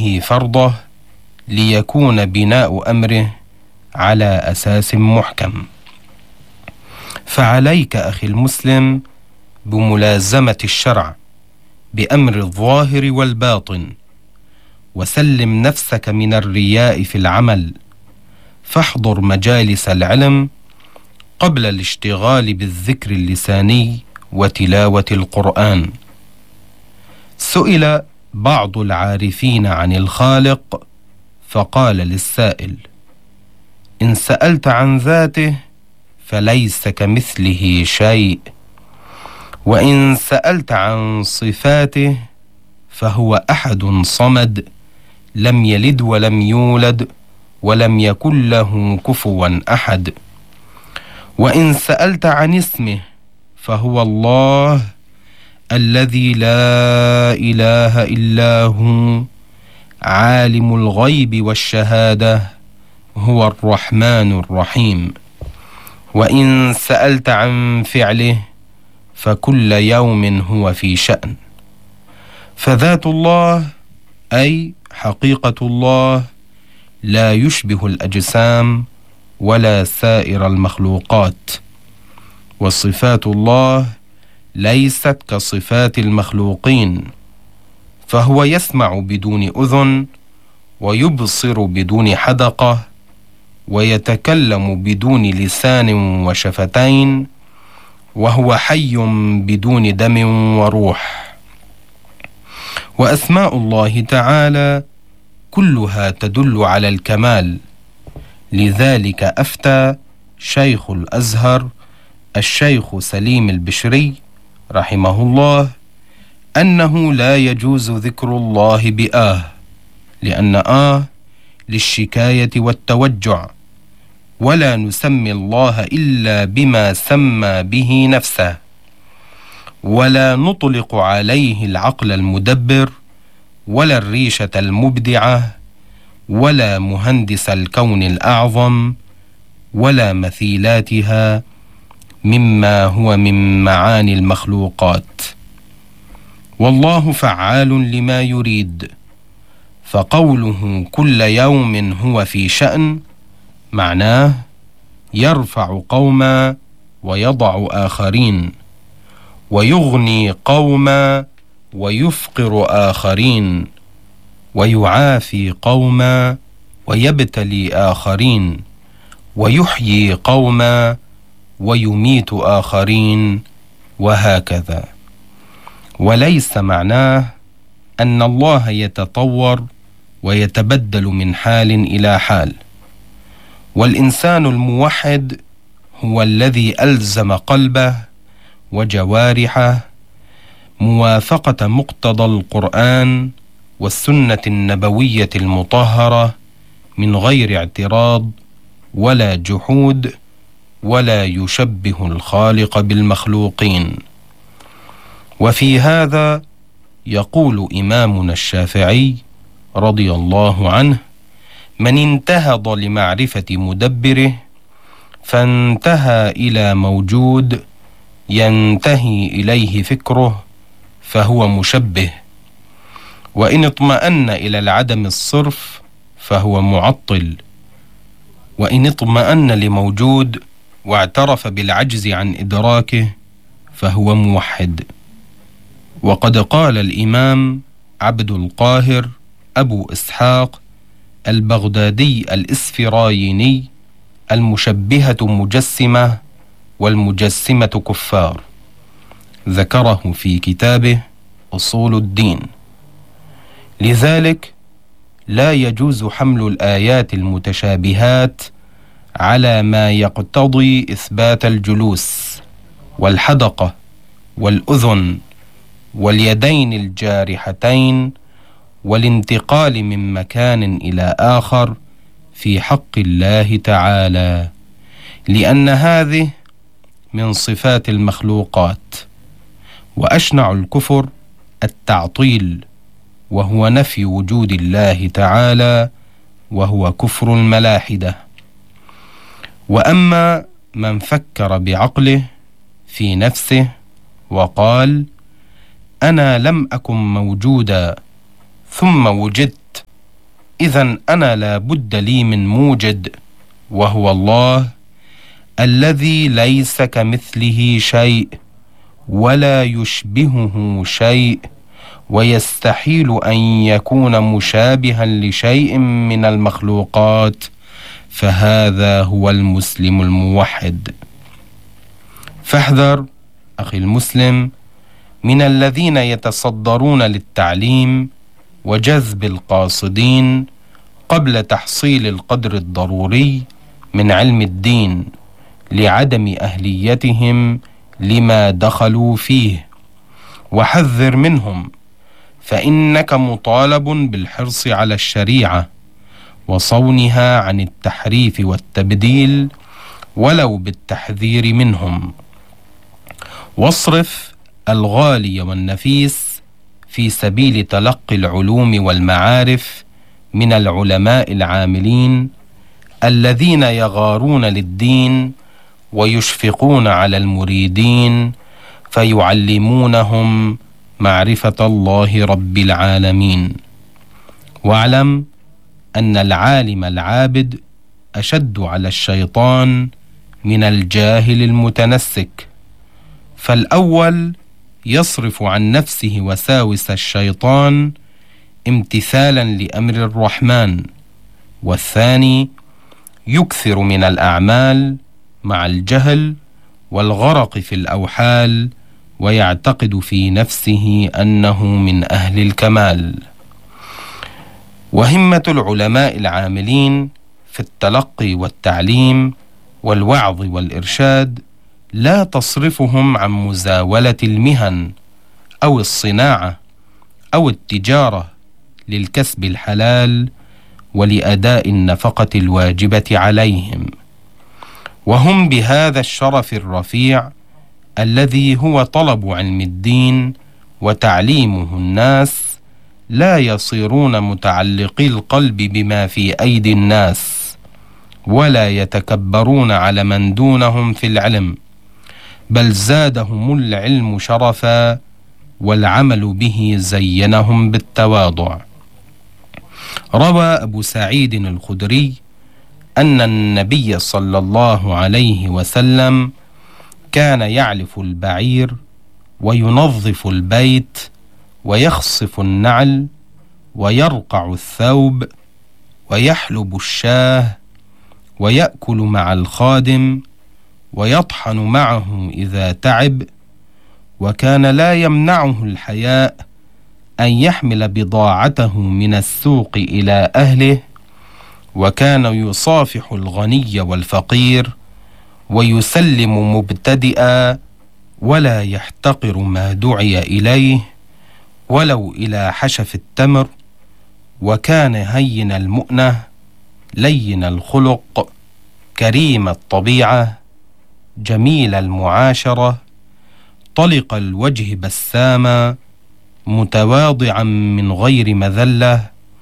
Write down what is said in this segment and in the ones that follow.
به فرضه ليكون بناء أمره على أساس محكم. فعليك أخي المسلم بملازمة الشرع بأمر الظاهر والباطن، وسلم نفسك من الرياء في العمل، فاحضر مجالس العلم قبل الاشتغال بالذكر اللساني وتلاوة القرآن. سئل بعض العارفين عن الخالق فقال للسائل: إن سألت عن ذاته فليس كمثله شيء، وإن سألت عن صفاته فهو أحد صمد لم يلد ولم يولد ولم يكن له كفوا أحد، وإن سألت عن اسمه فهو الله الذي لا إله إلا هو عالم الغيب والشهادة هو الرحمن الرحيم، وإن سألت عن فعله فكل يوم هو في شأن. فذات الله أي حقيقة الله لا يشبه الأجسام ولا سائر المخلوقات، وصفات الله ليست كصفات المخلوقين، فهو يسمع بدون أذن، ويبصر بدون حدقة، ويتكلم بدون لسان وشفتين، وهو حي بدون دم وروح. وأسماء الله تعالى كلها تدل على الكمال، لذلك أفتى شيخ الأزهر الشيخ سليم البشري رحمه الله أنه لا يجوز ذكر الله بآه، لأن للشكاية والتوجع، ولا نسمي الله إلا بما سمى به نفسه، ولا نطلق عليه العقل المدبر ولا الريشة المبدعة ولا مهندس الكون الأعظم ولا مثيلاتها مما هو من معاني المخلوقات. والله فعال لما يريد، فقوله كل يوم هو في شأن معناه يرفع قوما ويضع آخرين، ويغني قوما ويفقر آخرين، ويعافي قوما ويبتلي آخرين، ويحيي قوما ويميت آخرين، وهكذا. وليس معناه أن الله يتطور ويتبدل من حال إلى حال. والإنسان الموحد هو الذي ألزم قلبه وجوارحه موافقة مقتضى القرآن والسنة النبوية المطهرة من غير اعتراض ولا جحود، ولا يشبه الخالق بالمخلوقين. وفي هذا يقول إمامنا الشافعي رضي الله عنه: من انتهض لمعرفة مدبره فانتهى إلى موجود ينتهي إليه فكره فهو مشبه، وإن اطمأن إلى العدم الصرف فهو معطل، وإن اطمأن لموجود واعترف بالعجز عن إدراكه فهو موحد. وقد قال الإمام عبد القاهر أبو إسحاق البغدادي الإسفرايني: المشبهة مجسمة والمجسمة كفار، ذكره في كتابه أصول الدين. لذلك لا يجوز حمل الآيات المتشابهات على ما يقتضي إثبات الجلوس والحدقة والأذن واليدين الجارحتين والانتقال من مكان إلى آخر في حق الله تعالى، لأن هذه من صفات المخلوقات. وأشنع الكفر التعطيل، وهو نفي وجود الله تعالى، وهو كفر الملاحدة. وأما من فكر بعقله في نفسه وقال: أنا لم أكن موجودا ثم وجدت إذن أنا لا بد لي من موجد، وهو الله الذي ليس كمثله شيء ولا يشبهه شيء، ويستحيل أن يكون مشابها لشيء من المخلوقات، فهذا هو المسلم الموحد. فاحذر أخي المسلم من الذين يتصدرون للتعليم وجذب القاصدين قبل تحصيل القدر الضروري من علم الدين لعدم أهليتهم لما دخلوا فيه، وحذر منهم، فإنك مطالب بالحرص على الشريعة وصونها عن التحريف والتبديل ولو بالتحذير منهم. واصرف الغالي والنفيس في سبيل تلقي العلوم والمعارف من العلماء العاملين الذين يغارون للدين ويشفقون على المريدين فيعلمونهم معرفة الله رب العالمين. واعلم أن العالم العابد أشد على الشيطان من الجاهل المتنسك، فالأول يصرف عن نفسه وساوس الشيطان امتثالا لأمر الرحمن، والثاني يكثر من الأعمال مع الجهل والغرق في الأوحال، ويعتقد في نفسه أنه من أهل الكمال. وهمة العلماء العاملين في التلقي والتعليم والوعظ والإرشاد لا تصرفهم عن مزاولة المهن أو الصناعة أو التجارة للكسب الحلال ولأداء النفقة الواجبة عليهم، وهم بهذا الشرف الرفيع الذي هو طلب علم الدين وتعليمه الناس لا يصيرون متعلقي القلب بما في أيدي الناس، ولا يتكبرون على من دونهم في العلم، بل زادهم العلم شرفا والعمل به زينهم بالتواضع. روى أبو سعيد الخدري أن النبي صلى الله عليه وسلم كان يعلف البعير وينظف البيت ويخصف النعل ويرقع الثوب ويحلب الشاه ويأكل مع الخادم ويطحن معه إذا تعب، وكان لا يمنعه الحياء أن يحمل بضاعته من السوق إلى أهله، وكان يصافح الغني والفقير ويسلم مبتدئا ولا يحتقر ما دعي إليه ولو إلى حشف التمر، وكان هين المؤنة لين الخلق كريم الطبيعة جميل المعاشرة طلق الوجه بساما متواضعا من غير مذلة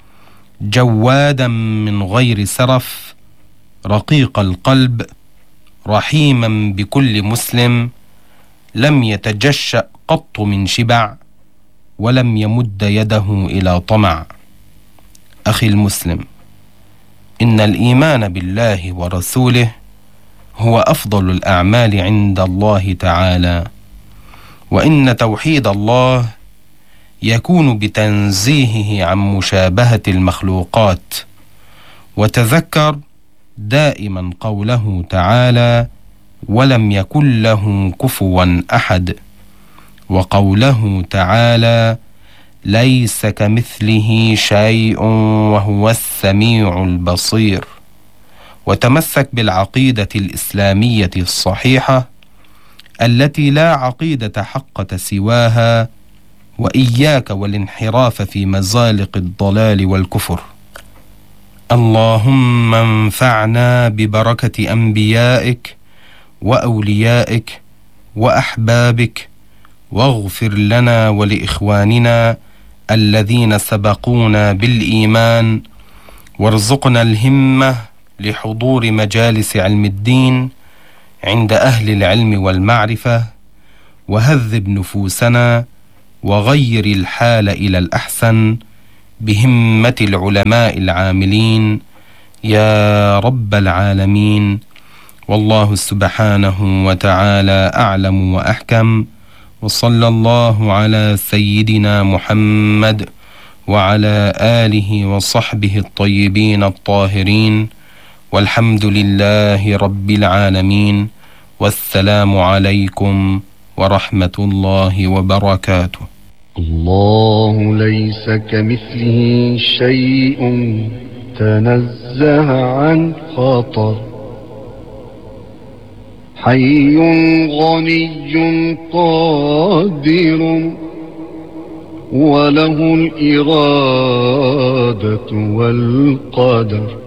جوادا من غير سرف رقيق القلب رحيما بكل مسلم، لم يتجشأ قط من شبع ولم يمد يده إلى طمع. أخي المسلم، إن الإيمان بالله ورسوله هو أفضل الأعمال عند الله تعالى، وإن توحيد الله يكون بتنزيهه عن مشابهة المخلوقات. وتذكر دائما قوله تعالى: ولم يكن له كفوا أحد، وقوله تعالى: ليس كمثله شيء وهو السميع البصير. وتمسك بالعقيدة الإسلامية الصحيحة التي لا عقيدة حقة سواها، وإياك والانحراف في مزالق الضلال والكفر. اللهم انفعنا ببركة أنبيائك وأوليائك وأحبابك، واغفر لنا ولإخواننا الذين سبقونا بالإيمان، وارزقنا الهمة لحضور مجالس علم الدين عند أهل العلم والمعرفة، وهذب نفوسنا وغير الحال إلى الأحسن بهمة العلماء العاملين يا رب العالمين. والله سبحانه وتعالى أعلم وأحكم، وصلى الله على سيدنا محمد وعلى آله وصحبه الطيبين الطاهرين، والحمد لله رب العالمين، والسلام عليكم ورحمة الله وبركاته. الله ليس كمثله شيء تنزه عن خطر، حي غني قادر وله الإرادة والقدر.